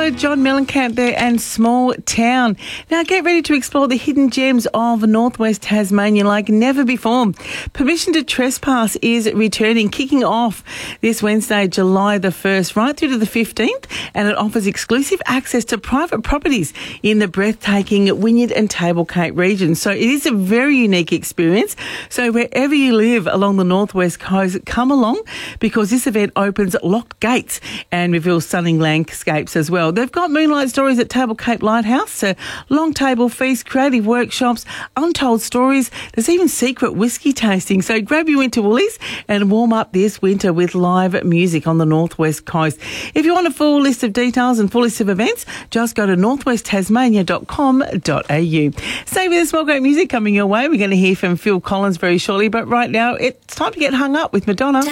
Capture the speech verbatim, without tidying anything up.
Hello, John Mellencamp there and Small Town. Now get ready to explore the hidden gems of Northwest Tasmania like never before. Permission to Trespass is returning, kicking off this Wednesday, July the first, right through to the fifteenth, and it offers exclusive access to private properties in the breathtaking Wynyard and Table Cape region. So it is a very unique experience. So wherever you live along the Northwest Coast, come along because this event opens locked gates and reveals stunning landscapes as well. They've got moonlight stories at Table Cape Lighthouse, so long table feasts, creative workshops, untold stories. There's even secret whiskey tasting. So grab your winter woolies and warm up this winter with live music on the Northwest Coast. If you want a full list of details and full list of events, just go to northwest tasmania dot com dot a u. Stay with us, more great music coming your way. We're going to hear from Phil Collins very shortly, but right now it's time to get hung up with Madonna.